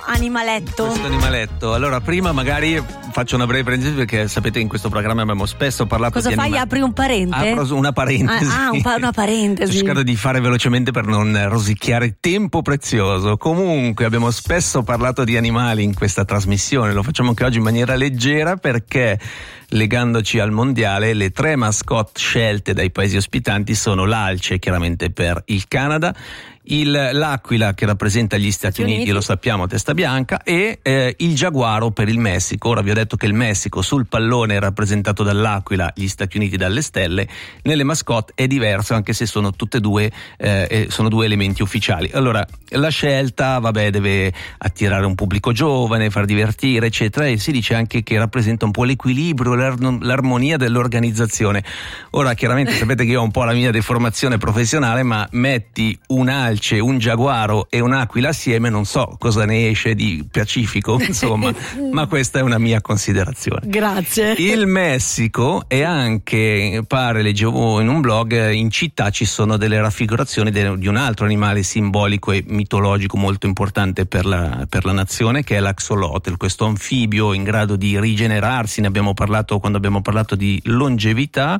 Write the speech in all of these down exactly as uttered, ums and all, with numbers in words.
animaletto? Questo animaletto. Allora, prima magari faccio una breve parentesi, perché sapete in questo programma abbiamo spesso parlato Cosa di fai? animali. Apri un parente? Apro una parentesi. Ah, ah un pa- una parentesi. Ho cercato di fare velocemente per non rosicchiare tempo prezioso. Comunque abbiamo spesso parlato di animali in questa trasmissione, lo facciamo anche oggi in maniera leggera, perché legandoci al mondiale le tre mascotte scelte dai paesi ospitanti sono l'alce, chiaramente per il Canada, il, l'aquila che rappresenta gli Stati Uniti, Uniti, lo sappiamo, testa bianca, e eh, il giaguaro per il Messico. Ora vi ho detto che il Messico sul pallone è rappresentato dall'aquila, gli Stati Uniti dalle stelle. Nelle mascotte è diverso, anche se sono tutte e due eh, sono due elementi ufficiali. Allora, la scelta, vabbè, deve attirare un pubblico giovane, far divertire, eccetera, e si dice anche che rappresenta un po' l'equilibrio, l'ar- l'armonia dell'organizzazione. Ora, chiaramente sapete che io ho un po' la mia deformazione professionale, ma metti un alce, un giaguaro e un'aquila assieme, non so cosa ne esce di pacifico, insomma, ma questa è una mia considerazione. Grazie. Il Messico è anche, pare, leggevo in un blog, in città ci sono delle raffigurazioni de, di un altro animale simbolico e mitologico molto importante per la, per la nazione, che è l'axolotl, questo anfibio in grado di rigenerarsi. Ne abbiamo parlato quando abbiamo parlato di longevità,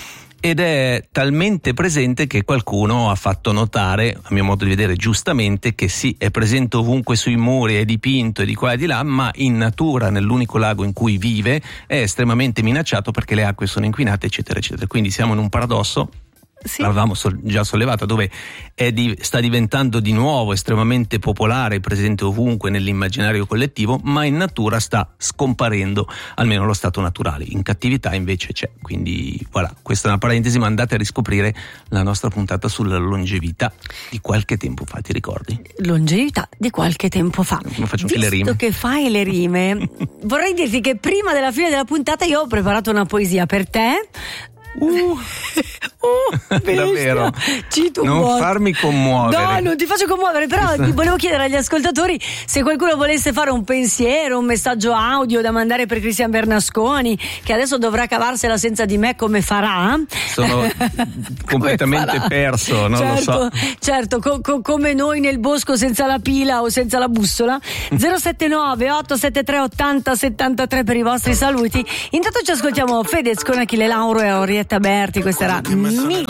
ed è talmente presente che qualcuno ha fatto notare, a mio modo di vedere giustamente, che sì, è presente ovunque sui muri, è dipinto e di qua e di là, ma in natura, nell'unico lago in cui vive, è estremamente minacciato perché le acque sono inquinate, eccetera, eccetera. Quindi siamo in un paradosso. Sì. L'avevamo sol- già sollevata, dove è di- sta diventando di nuovo estremamente popolare, presente ovunque nell'immaginario collettivo, ma in natura sta scomparendo, almeno lo stato naturale. In cattività invece c'è. Quindi voilà, questa è una parentesi, ma andate a riscoprire la nostra puntata sulla longevità di qualche tempo fa, ti ricordi? Longevità di qualche tempo fa. Come faccio Visto anche le rime. che fai le rime, vorrei dirti che prima della fine della puntata io ho preparato una poesia per te. Uh, uh davvero, Cito non vuoto. farmi commuovere. No, non ti faccio commuovere, però ti volevo chiedere agli ascoltatori se qualcuno volesse fare un pensiero, un messaggio audio da mandare per Cristian Bernasconi, che adesso dovrà cavarsela senza di me, come farà? Sono completamente farà? perso, non certo, lo so. Certo, co- co- come noi nel bosco senza la pila o senza la bussola. zero sette nove otto sette tre ottanta settantatré per i vostri saluti. Intanto ci ascoltiamo Fedez con Achille Lauro e Orietta Berti. Questa era